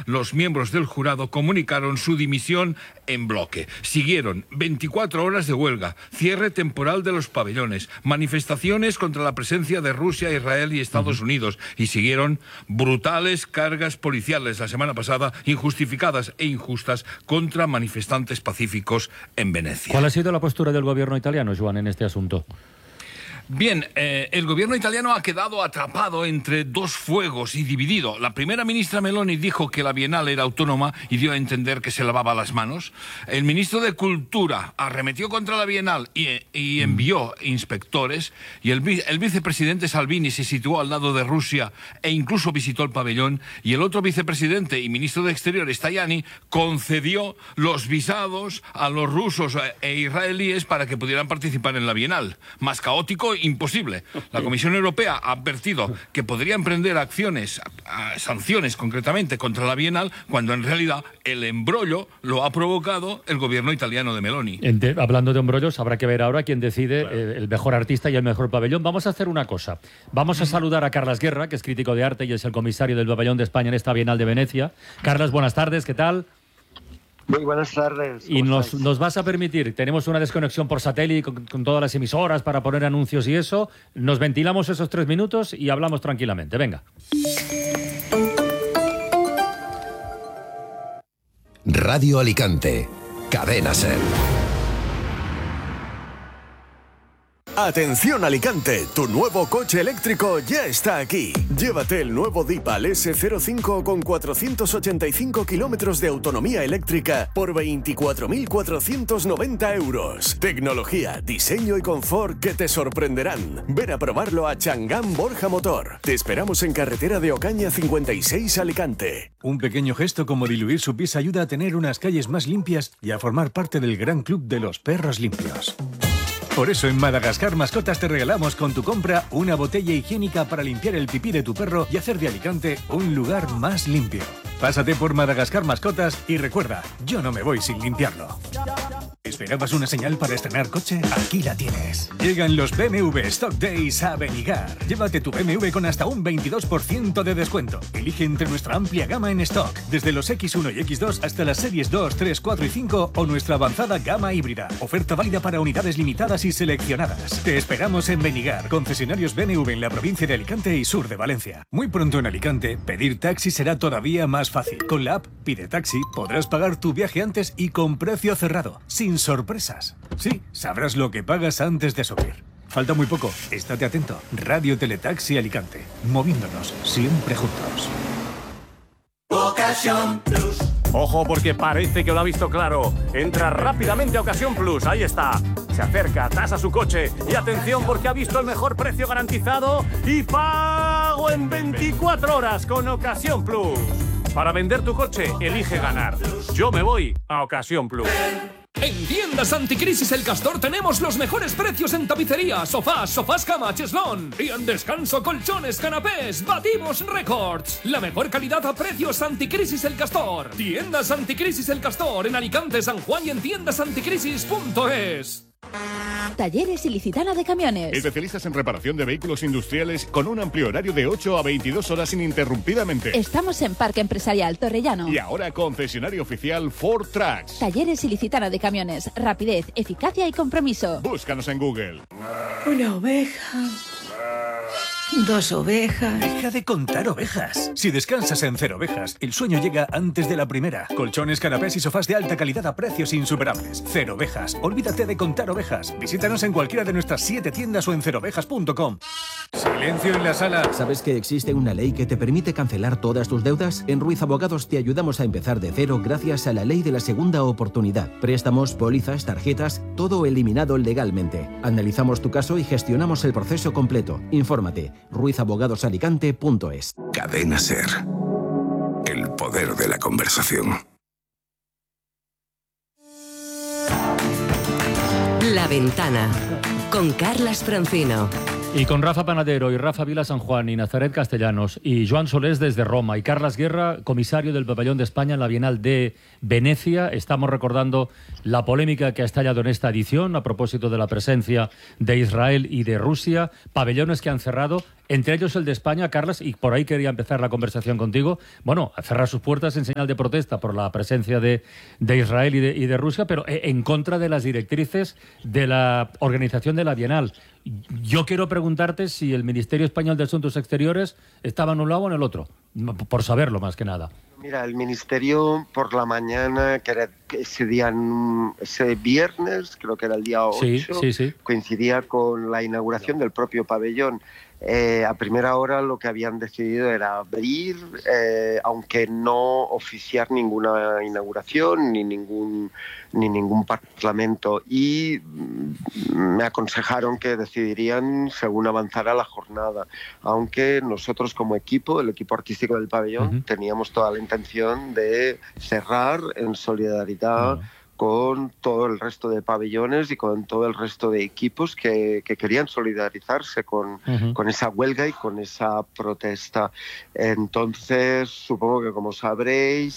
los miembros del jurado comunicaron su dimisión en bloque. Siguieron 24 horas de huelga, cierre temporal de los pabellones, manifestaciones contra la presencia de Rusia, Israel y Estados Unidos, y siguieron brutales cargas policiales la semana pasada, injustificadas e injustas, contra manifestantes pacíficos en Venecia. ¿Cuál ha sido la postura del gobierno italiano, Joan, en este asunto? Bien, el gobierno italiano ha quedado atrapado entre dos fuegos y dividido. La primera ministra Meloni dijo que la Bienal era autónoma y dio a entender que se lavaba las manos. El ministro de Cultura arremetió contra la Bienal y envió inspectores. Y el vicepresidente Salvini se situó al lado de Rusia e incluso visitó el pabellón. Y el otro vicepresidente y ministro de Exteriores, Tajani, concedió los visados a los rusos e israelíes para que pudieran participar en la Bienal. Más caótico, imposible. La Comisión Europea ha advertido que podría emprender sanciones concretamente contra la Bienal, cuando en realidad el embrollo lo ha provocado el gobierno italiano de Meloni. Hablando de embrollos, habrá que ver ahora quién decide el mejor artista y el mejor pabellón. Vamos a hacer una cosa. Vamos a saludar a Carles Guerra, que es crítico de arte y es el comisario del pabellón de España en esta Bienal de Venecia. Carles, buenas tardes, ¿qué tal? Muy buenas tardes. Y nos vas a permitir, tenemos una desconexión por satélite con todas las emisoras para poner anuncios y eso, nos ventilamos esos 3 minutos y hablamos tranquilamente. Venga. Radio Alicante, Cadena SER. Atención Alicante, tu nuevo coche eléctrico ya está aquí. Llévate el nuevo Deepal S05 con 485 kilómetros de autonomía eléctrica por 24.490 euros. Tecnología, diseño y confort que te sorprenderán. Ven a probarlo a Changán Borja Motor. Te esperamos en carretera de Ocaña 56 Alicante. Un pequeño gesto como diluir su pis ayuda a tener unas calles más limpias y a formar parte del gran club de los perros limpios. Por eso en Madagascar Mascotas te regalamos con tu compra una botella higiénica para limpiar el pipí de tu perro y hacer de Alicante un lugar más limpio. Pásate por Madagascar Mascotas y recuerda, yo no me voy sin limpiarlo. ¿Esperabas una señal para estrenar coche? Aquí la tienes. Llegan los BMW Stock Days a Benigar. Llévate tu BMW con hasta un 22% de descuento. Elige entre nuestra amplia gama en stock, desde los X1 y X2 hasta las series 2, 3, 4 y 5 o nuestra avanzada gama híbrida. Oferta válida para unidades limitadas y seleccionadas. Te esperamos en Benigar, concesionarios BMW en la provincia de Alicante y sur de Valencia. Muy pronto en Alicante, pedir taxi será todavía más fácil. Con la app Pide Taxi podrás pagar tu viaje antes y con precio cerrado, sin sorpresas. Sí, sabrás lo que pagas antes de subir. Falta muy poco, estate atento. Radio Teletaxi Alicante, moviéndonos siempre juntos. Ocasión Plus. Ojo, porque parece que lo ha visto claro. Entra rápidamente a Ocasión Plus, ahí está. Se acerca, tasa su coche y atención porque ha visto el mejor precio garantizado y pago en 24 horas con Ocasión Plus. Para vender tu coche, elige ganar. Yo me voy a Ocasión Plus. En Tiendas Anticrisis El Castor tenemos los mejores precios en tapicería, sofás, cama, cheslón. Y en descanso, colchones, canapés, batimos récords. La mejor calidad a precios. Anticrisis El Castor. Tiendas Anticrisis El Castor en Alicante, San Juan y en tiendasanticrisis.es. Talleres Ilicitana de Camiones. Especialistas en reparación de vehículos industriales con un amplio horario de 8 a 22 horas ininterrumpidamente. Estamos en Parque Empresarial Torrellano. Y ahora concesionario oficial Ford Trucks. Talleres Ilicitana de Camiones. Rapidez, eficacia y compromiso. Búscanos en Google. Una oveja. 2 ovejas. Deja de contar ovejas. Si descansas en Cero Ovejas, el sueño llega antes de la primera. Colchones, canapés y sofás de alta calidad a precios insuperables. Cero Ovejas. Olvídate de contar ovejas. Visítanos en cualquiera de nuestras 7 tiendas o en cerovejas.com. Silencio en la sala. ¿Sabes que existe una ley que te permite cancelar todas tus deudas? En Ruiz Abogados te ayudamos a empezar de cero gracias a la ley de la segunda oportunidad. Préstamos, pólizas, tarjetas, todo eliminado legalmente. Analizamos tu caso y gestionamos el proceso completo. Infórmate. ruizabogadosalicante.es. Cadena SER. El poder de la conversación. La Ventana con Carlas Francino. Y con Rafa Panadero y Rafa Vila San Juan y Nazaret Castellanos y Joan Solés desde Roma y Carles Guerra, comisario del Pabellón de España en la Bienal de Venecia. Estamos recordando la polémica que ha estallado en esta edición a propósito de la presencia de Israel y de Rusia. Pabellones que han cerrado entre ellos el de España, Carlas, y por ahí quería empezar la conversación contigo. Bueno, cerrar sus puertas en señal de protesta por la presencia de Israel y de Rusia, pero en contra de las directrices de la organización de la Bienal. Yo quiero preguntarte si el Ministerio Español de Asuntos Exteriores estaba en un lado o en el otro, por saberlo más que nada. Mira, el Ministerio por la mañana, que era ese viernes, creo que era el día 8, sí. coincidía con la inauguración del propio pabellón. A primera hora lo que habían decidido era abrir, aunque no oficiar ninguna inauguración ni ningún parlamento, y me aconsejaron que decidirían según avanzara la jornada, aunque nosotros como equipo, el equipo artístico del pabellón, teníamos toda la intención de cerrar en solidaridad con todo el resto de pabellones y con todo el resto de equipos que querían solidarizarse con esa huelga y con esa protesta. Entonces, supongo que como sabréis,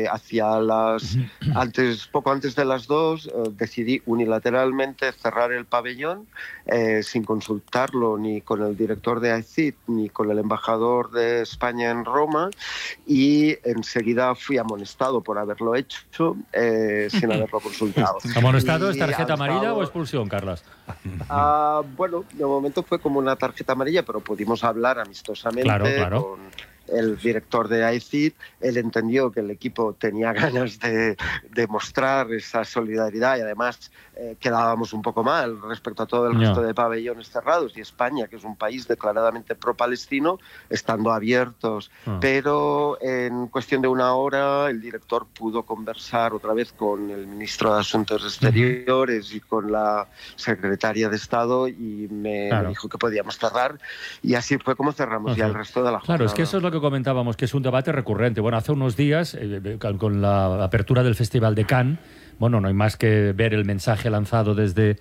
poco antes de las 2, decidí unilateralmente cerrar el pabellón sin consultarlo ni con el director de AECID ni con el embajador de España en Roma, y enseguida fui amonestado por haberlo hecho sin haberlo consultado. ¿Amonestado es tarjeta amarilla o expulsión, Carlas? Bueno, de momento fue como una tarjeta amarilla, pero pudimos hablar amistosamente con el director de AECID. Él entendió que el equipo tenía ganas de mostrar esa solidaridad, y además quedábamos un poco mal respecto a todo el resto de pabellones cerrados, y España, que es un país declaradamente pro-palestino, estando abiertos. Pero en cuestión de una hora el director pudo conversar otra vez con el ministro de Asuntos Exteriores y con la secretaria de Estado, y me dijo que podíamos cerrar, y así fue como cerramos ya el resto de la jornada. Claro, es que eso es lo que comentábamos, que es un debate recurrente. Bueno, hace unos días, con la apertura del Festival de Cannes, bueno, no hay más que ver el mensaje lanzado desde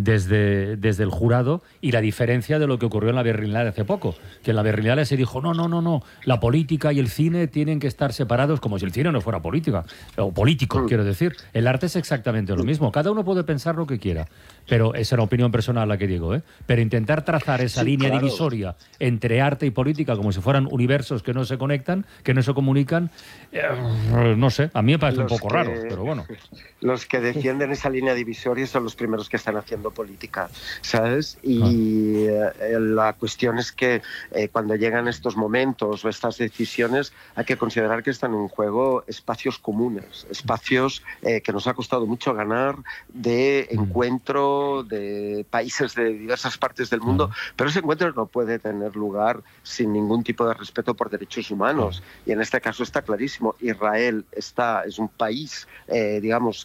el jurado y la diferencia de lo que ocurrió en la Berlinale hace poco, que en la Berlinale se dijo no, la política y el cine tienen que estar separados, como si el cine no fuera política, o político, quiero decir. El arte es exactamente lo mismo, cada uno puede pensar lo que quiera, pero esa es una opinión personal la que digo, pero intentar trazar esa línea divisoria entre arte y política como si fueran universos que no se conectan, que no se comunican, no sé, a mí me parece un poco raro, pero bueno. Los que defienden esa línea divisoria son los primeros que están haciendo política, ¿sabes? Y la cuestión es que cuando llegan estos momentos o estas decisiones, hay que considerar que están en juego espacios comunes, espacios que nos ha costado mucho ganar, de encuentro de países de diversas partes del mundo, pero ese encuentro no puede tener lugar sin ningún tipo de respeto por derechos humanos, y en este caso está clarísimo. Israel es un país, digamos,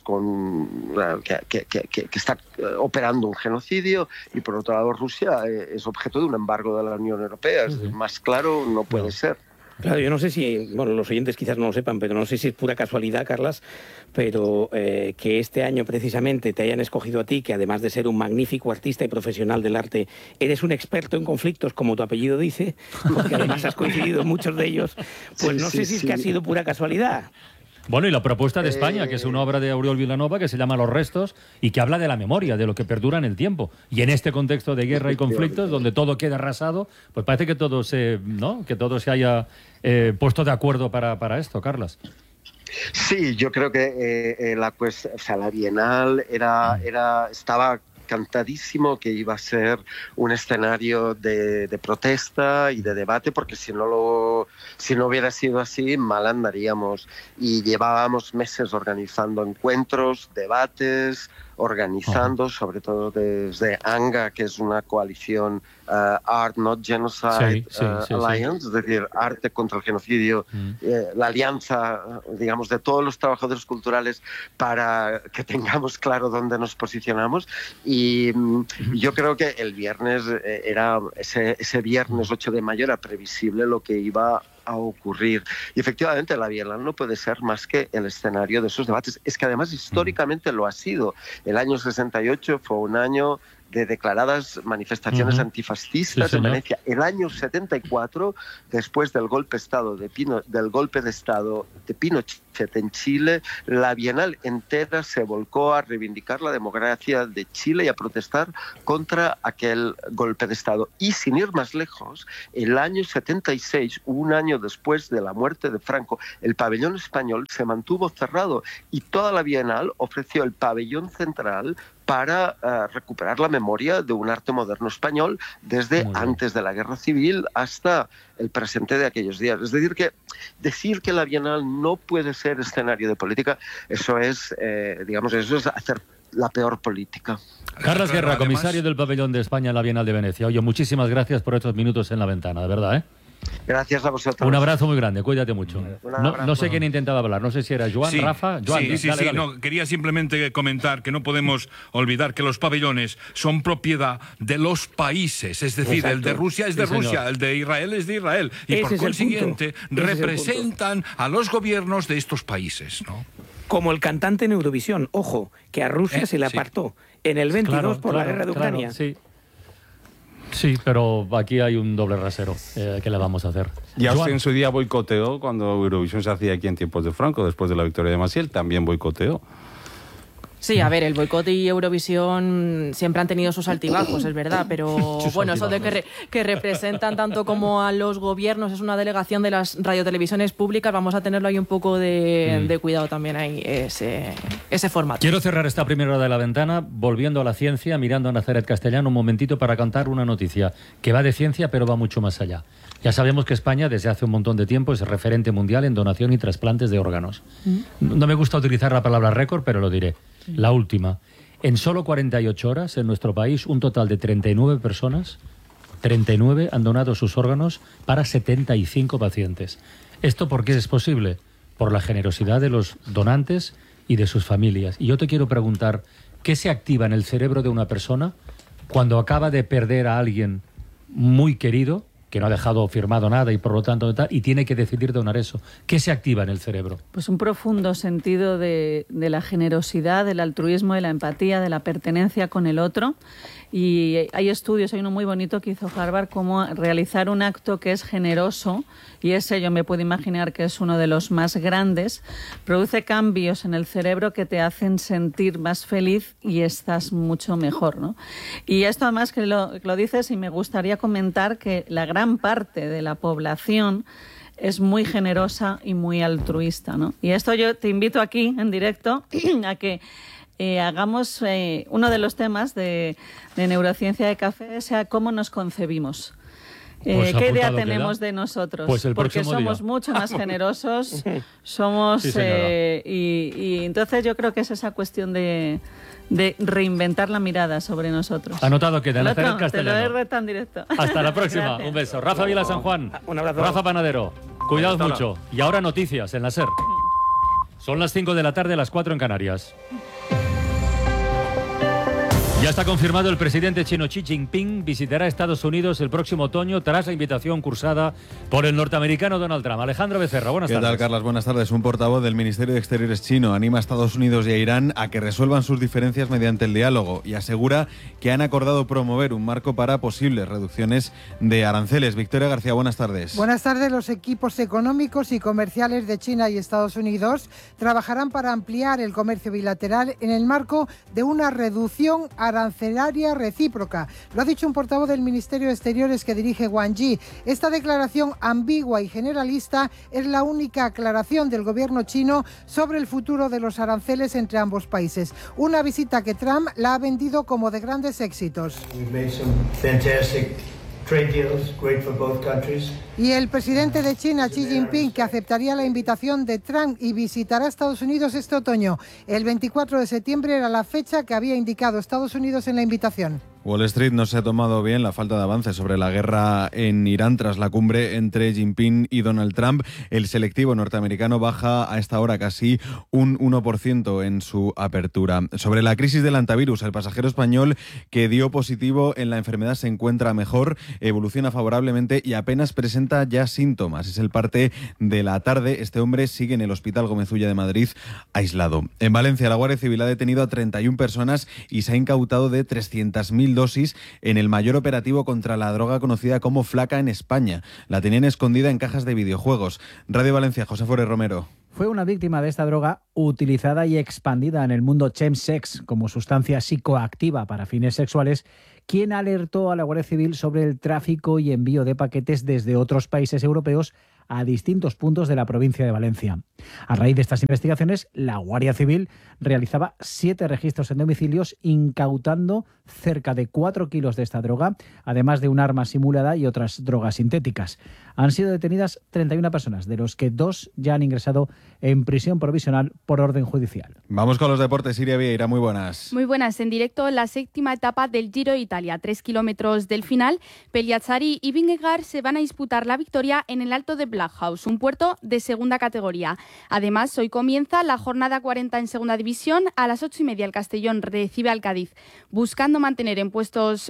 que está operando un genocidio, y por otro lado Rusia es objeto de un embargo de la Unión Europea. Más claro no puede ser. Claro, yo no sé si, bueno, los oyentes quizás no lo sepan, pero no sé si es pura casualidad, Carlas, pero que este año precisamente te hayan escogido a ti, que además de ser un magnífico artista y profesional del arte, eres un experto en conflictos, como tu apellido dice, porque además has coincidido en muchos de ellos, pues no sé si es que ha sido pura casualidad. Bueno, y la propuesta de España, que es una obra de Oriol Vilanova que se llama Los Restos y que habla de la memoria, de lo que perdura en el tiempo. Y en este contexto de guerra y conflictos, donde todo queda arrasado, pues parece que todo se haya puesto de acuerdo para esto, Carlas. Sí, yo creo que la Bienal estaba cantadísimo que iba a ser un escenario de protesta y de debate, porque si no hubiera sido así, mal andaríamos. Y llevábamos meses organizando encuentros, debates, organizando, sobre todo desde ANGA, que es una coalición Art Not Genocide Alliance, es decir, arte contra el genocidio, la alianza, digamos, de todos los trabajadores culturales para que tengamos claro dónde nos posicionamos. Y yo creo que el viernes ese viernes 8 de mayo era previsible lo que iba a ocurrir. Y efectivamente la Bienal no puede ser más que el escenario de esos debates. Es que además históricamente lo ha sido. El año 68 fue un año de declaradas manifestaciones antifascistas en Venecia. El año 74, después del golpe de Estado de Pinochet en Chile, la Bienal entera se volcó a reivindicar la democracia de Chile y a protestar contra aquel golpe de Estado. Y sin ir más lejos, el año 76, un año después de la muerte de Franco, el pabellón español se mantuvo cerrado y toda la Bienal ofreció el pabellón central para recuperar la memoria de un arte moderno español desde antes de la Guerra Civil hasta el presente de aquellos días. Es decir que la Bienal no puede ser escenario de política, eso es hacer la peor política. Carlas Guerra, comisario del pabellón de España en la Bienal de Venecia. Oye, muchísimas gracias por estos minutos en La Ventana, de verdad, ¿eh? Gracias a vosotros. Un abrazo muy grande, cuídate mucho. No sé quién intentaba hablar, no sé si era Joan, Rafa. Joan, dale. No, quería simplemente comentar que no podemos olvidar que los pabellones son propiedad de los países, es decir, el de Rusia es de Rusia, el de Israel es de Israel, y por consiguiente representan a los gobiernos de estos países, ¿no? Como el cantante en Eurovisión, ojo, que a Rusia se le apartó en el 22 por la guerra de Ucrania. Sí, pero aquí hay un doble rasero. ¿Qué le vamos a hacer? Y Austria en su día boicoteó cuando Eurovisión se hacía aquí en tiempos de Franco, después de la victoria de Maciel, también boicoteó. Sí, a ver, el boicot y Eurovisión siempre han tenido sus altibajos, es verdad, pero bueno, eso de que representan tanto como a los gobiernos, es una delegación de las radiotelevisiones públicas, vamos a tenerlo ahí un poco de cuidado también ahí, ese formato. Quiero cerrar esta primera hora de La Ventana volviendo a la ciencia, mirando a Nazaret Castellano un momentito para contar una noticia que va de ciencia pero va mucho más allá. Ya sabemos que España desde hace un montón de tiempo es referente mundial en donación y trasplantes de órganos. No me gusta utilizar la palabra récord, pero lo diré. La última. En solo 48 horas en nuestro país un total de 39 personas, 39 han donado sus órganos para 75 pacientes. ¿Esto por qué es posible? Por la generosidad de los donantes y de sus familias. Y yo te quiero preguntar, ¿qué se activa en el cerebro de una persona cuando acaba de perder a alguien muy querido, que no ha dejado firmado nada y por lo tanto y tiene que decidir donar eso? ¿Qué se activa en el cerebro? Pues un profundo sentido de la generosidad, del altruismo, de la empatía, de la pertenencia con el otro. Y hay estudios, hay uno muy bonito que hizo Harvard, cómo realizar un acto que es generoso, y ese yo me puedo imaginar que es uno de los más grandes, produce cambios en el cerebro que te hacen sentir más feliz y estás mucho mejor, ¿no? Y esto además que lo dices, y me gustaría comentar que la gran parte de la población es muy generosa y muy altruista, ¿no? Y esto yo te invito aquí en directo a que hagamos uno de los temas de neurociencia de café, sea cómo nos concebimos. Pues ¿Qué idea tenemos de nosotros? Pues porque somos mucho más generosos, somos y entonces yo creo que es esa cuestión de reinventar la mirada sobre nosotros. Anotado queda, Nazaret Castellano. Te lo he tan directo. Hasta la próxima. Gracias. Un beso. Rafa Vila San Juan. Un abrazo. Rafa Panadero. Cuidaos mucho. Y ahora noticias en la SER. Son las 5 de la tarde, las 4 en Canarias. Ya está confirmado, el presidente chino Xi Jinping visitará Estados Unidos el próximo otoño tras la invitación cursada por el norteamericano Donald Trump. Alejandro Becerra, buenas tardes. ¿Qué tal, Carlas? Buenas tardes. Un portavoz del Ministerio de Exteriores chino anima a Estados Unidos y a Irán a que resuelvan sus diferencias mediante el diálogo y asegura que han acordado promover un marco para posibles reducciones de aranceles. Victoria García, buenas tardes. Buenas tardes. Los equipos económicos y comerciales de China y Estados Unidos trabajarán para ampliar el comercio bilateral en el marco de una reducción arancelaria recíproca. Lo ha dicho un portavoz del Ministerio de Exteriores que dirige Wang Yi. Esta declaración ambigua y generalista es la única aclaración del gobierno chino sobre el futuro de los aranceles entre ambos países. Una visita que Trump la ha vendido como de grandes éxitos. Y el presidente de China, Xi Jinping, que aceptaría la invitación de Trump y visitará Estados Unidos este otoño. El 24 de septiembre era la fecha que había indicado Estados Unidos en la invitación. Wall Street no se ha tomado bien la falta de avance sobre la guerra en Irán tras la cumbre entre Jinping y Donald Trump. El selectivo norteamericano baja a esta hora casi un 1% en su apertura. Sobre la crisis del hantavirus, el pasajero español que dio positivo en la enfermedad se encuentra mejor, evoluciona favorablemente y apenas presenta ya síntomas. Es el parte de la tarde. Este hombre sigue en el Hospital Gómez Ulla de Madrid aislado. En Valencia, la Guardia Civil ha detenido a 31 personas y se ha incautado de 300.000 dosis en el mayor operativo contra la droga conocida como flaca en España. La tenían escondida en cajas de videojuegos. Radio Valencia, José Forés Romero. Fue una víctima de esta droga utilizada y expandida en el mundo chemsex como sustancia psicoactiva para fines sexuales, quien alertó a la Guardia Civil sobre el tráfico y envío de paquetes desde otros países europeos a distintos puntos de la provincia de Valencia. A raíz de estas investigaciones, la Guardia Civil realizaba 7 registros en domicilios, incautando cerca de 4 kilos de esta droga, además de un arma simulada y otras drogas sintéticas. Han sido detenidas 31 personas, de los que 2 ya han ingresado en prisión provisional por orden judicial. Vamos con los deportes. Siria Vieira, muy buenas. Muy buenas. En directo, la 7ª etapa del Giro de Italia. A 3 kilómetros del final, Pelliazzari y Vingegaard se van a disputar la victoria en el Alto de Blackhouse, un puerto de segunda categoría. Además, hoy comienza la jornada 40 en segunda división. A las 8:30 el Castellón recibe al Cádiz, buscando mantenerse en puestos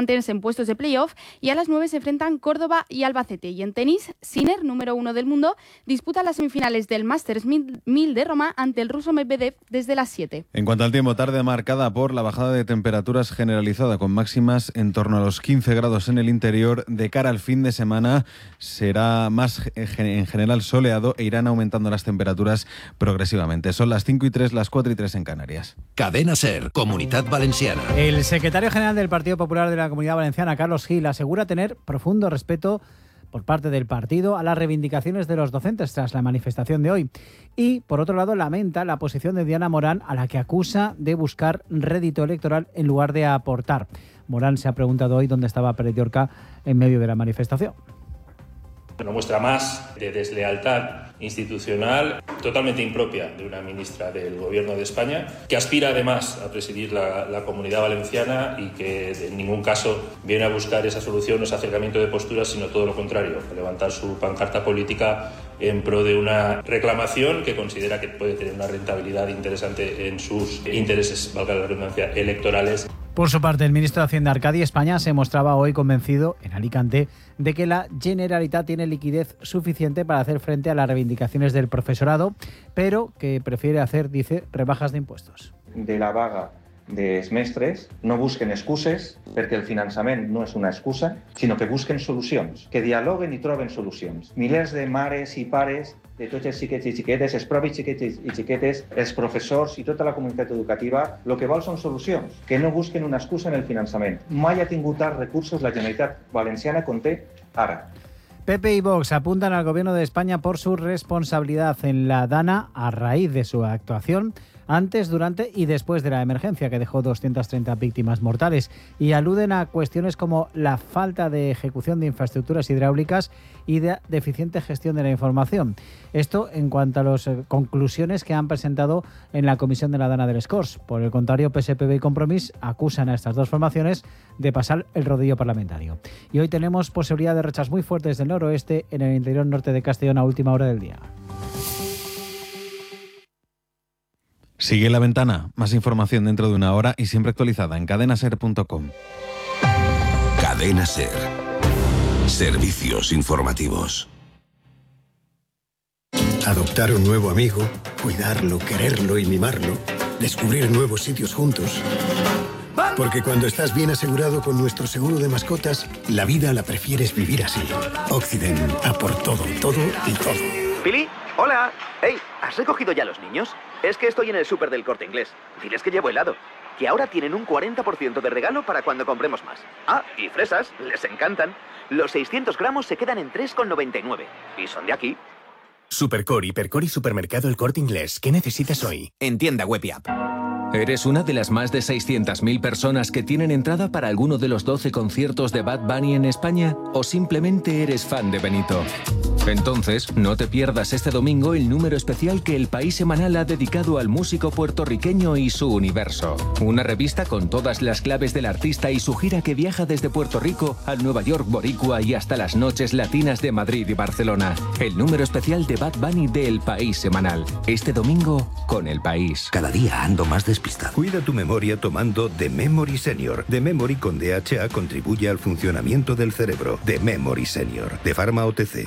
de playoff, y a las 9 se enfrentan Córdoba y Albacete. Y en tenis, Sinner, número 1 del mundo, disputa las semifinales del Masters 1000 de Roma ante el ruso Medvedev desde las 7. En cuanto al tiempo, tarde marcada por la bajada de temperaturas generalizada, con máximas en torno a los 15 grados en el interior. De cara al fin de semana será más en general soleado e irán aumentando las temperaturas progresivamente. Son las 5:03, las 4:03 en Canarias. Cadena SER, Comunidad Valenciana. El secretario general del Partido Popular de la Comunidad Valenciana, Carlos Gil, asegura tener profundo respeto por parte del partido a las reivindicaciones de los docentes tras la manifestación de hoy. Y, por otro lado, lamenta la posición de Diana Morán, a la que acusa de buscar rédito electoral en lugar de aportar. Morán se ha preguntado hoy dónde estaba Pérez Llorca en medio de la manifestación. Una muestra más de deslealtad institucional totalmente impropia de una ministra del Gobierno de España, que aspira además a presidir la Comunidad Valenciana y que en ningún caso viene a buscar esa solución, ese acercamiento de posturas, sino todo lo contrario, a levantar su pancarta política en pro de una reclamación que considera que puede tener una rentabilidad interesante en sus intereses, valga la redundancia, electorales. Por su parte, el ministro de Hacienda, Arcadi España, se mostraba hoy convencido en Alicante de que la Generalitat tiene liquidez suficiente para hacer frente a las reivindicaciones del profesorado, pero que prefiere hacer, dice, rebajas de impuestos. De la vaga dels mestres no busquen excuses, perquè el finançament no és una excusa, sinó que busquen solucions, que dialoguen i troben solucions. Milers de mares i pares de tots els xiquets i xiquetes, els propis xiquets i xiquetes, els professors i tota la comunitat educativa, el que vol són solucions, que no busquen una excusa en el finançament. Mai ha tingut tants recursos la Generalitat Valenciana com té ara. PP y Vox apuntan al Gobierno de España por su responsabilidad en la Dana a raíz de su actuación antes, durante y después de la emergencia que dejó 230 víctimas mortales, y aluden a cuestiones como la falta de ejecución de infraestructuras hidráulicas y de deficiente gestión de la información. Esto en cuanto a las conclusiones que han presentado en la comisión de la Dana del Escors. Por el contrario, PSPV y Compromís acusan a estas dos formaciones de pasar el rodillo parlamentario. Y hoy tenemos posibilidad de rachas muy fuertes del noroeste en el interior norte de Castellón a última hora del día. Sigue La Ventana. Más información dentro de una hora y siempre actualizada en cadenaser.com. Cadena SER. Servicios informativos. Adoptar un nuevo amigo, cuidarlo, quererlo y mimarlo. Descubrir nuevos sitios juntos. Porque cuando estás bien asegurado con nuestro seguro de mascotas, la vida la prefieres vivir así. Occident, a por todo, todo y todo. Pili, hola. Hey, ¿has recogido ya a los niños? Es que estoy en el súper del Corte Inglés. Diles que llevo helado. Que ahora tienen un 40% de regalo para cuando compremos más. Ah, y fresas, les encantan. Los 600 gramos se quedan en 3,99. Y son de aquí. Supercor, Hipercor y Supermercado El Corte Inglés. ¿Qué necesitas hoy? En tienda web y app. ¿Eres una de las más de 600.000 personas que tienen entrada para alguno de los 12 conciertos de Bad Bunny en España? ¿O simplemente eres fan de Benito? Entonces, no te pierdas este domingo el número especial que El País Semanal ha dedicado al músico puertorriqueño y su universo. Una revista con todas las claves del artista y su gira que viaja desde Puerto Rico al Nueva York boricua y hasta las noches latinas de Madrid y Barcelona. El número especial de Bad Bunny de El País Semanal. Este domingo con El País. Cada día ando más despistado. Cuida tu memoria tomando The Memory Senior. The Memory con DHA contribuye al funcionamiento del cerebro. The Memory Senior, de Pharma OTC.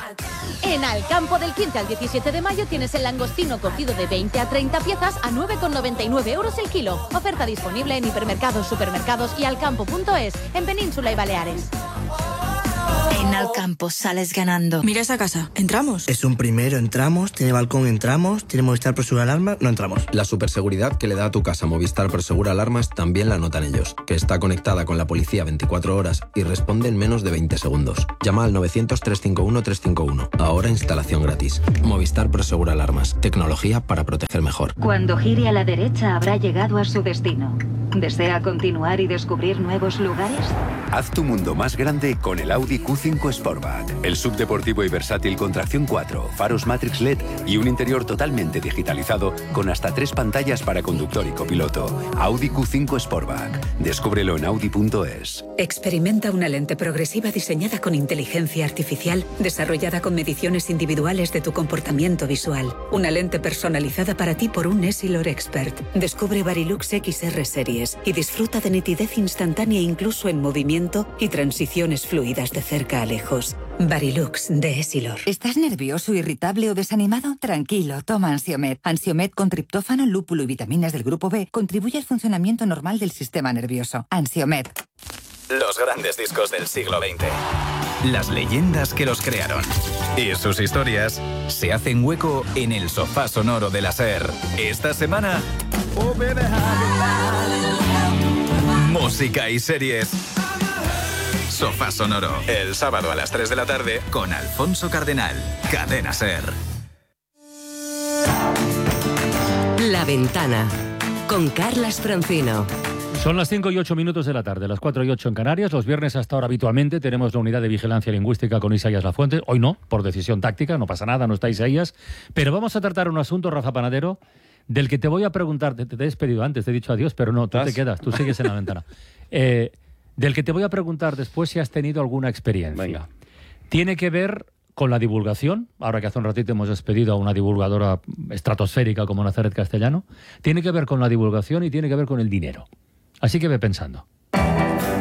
En Alcampo del 15 al 17 de mayo tienes el langostino cocido de 20 a 30 piezas a 9,99 euros el kilo. Oferta disponible en hipermercados, supermercados y alcampo.es, en Península y Baleares. En Alcampo sales ganando. Mira esa casa. ¿Entramos? Es un primero, entramos. Tiene balcón, entramos. Tiene Movistar Prosegur Alarmas, no entramos. La superseguridad que le da a tu casa Movistar Prosegur Alarmas también la notan ellos, que está conectada con la policía 24 horas y responde en menos de 20 segundos. Llama al 900-351-351. Ahora instalación gratis. Movistar Prosegur Alarmas. Tecnología para proteger mejor. Cuando gire a la derecha habrá llegado a su destino. ¿Desea continuar y descubrir nuevos lugares? Haz tu mundo más grande con el Audi Q5 Sportback. El subdeportivo y versátil con tracción 4, faros Matrix LED y un interior totalmente digitalizado con hasta 3 pantallas para conductor y copiloto. Audi Q5 Sportback. Descúbrelo en Audi.es. Experimenta una lente progresiva diseñada con inteligencia artificial, desarrollada con mediciones individuales de tu comportamiento visual. Una lente personalizada para ti por un Essilor Expert. Descubre Varilux XR Series y disfruta de nitidez instantánea incluso en movimiento y transiciones fluidas de cerca a lejos. Varilux de Essilor. ¿Estás nervioso, irritable o desanimado? Tranquilo, toma Ansiomed. Ansiomed con triptófano, lúpulo y vitaminas del grupo B contribuye al funcionamiento normal del sistema nervioso. Ansiomed. Los grandes discos del siglo XX. Las leyendas que los crearon. Y sus historias se hacen hueco en el sofá sonoro de la SER. Esta semana... música y series. Sofá Sonoro, el sábado a las 3 de la tarde con Alfonso Cardenal. Cadena SER. La Ventana, con Carlas Francino. Son las 5 y 8 minutos de la tarde, las 4 y 8 en Canarias. Los viernes hasta ahora habitualmente tenemos la unidad de vigilancia lingüística con Isaías Lafuente. Hoy no, por decisión táctica, no pasa nada, no está Isaías. Pero vamos a tratar un asunto, Rafa Panadero, del que te voy a preguntar. Te he despedido antes, te he dicho adiós, pero no, tú te quedas, tú sigues en la ventana. Del que te voy a preguntar después si has tenido alguna experiencia. Venga. Tiene que ver con la divulgación, ahora que hace un ratito hemos despedido a una divulgadora estratosférica como Nazaret Castellano. Tiene que ver con la divulgación y tiene que ver con el dinero. Así que ve pensando.